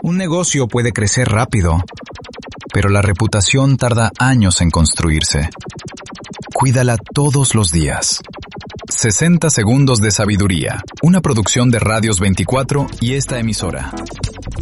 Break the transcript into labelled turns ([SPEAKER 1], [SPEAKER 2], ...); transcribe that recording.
[SPEAKER 1] Un negocio puede crecer rápido, pero la reputación tarda años en construirse. Cuídala todos los días. 60 segundos de sabiduría. Una producción de Radios 24 y esta emisora.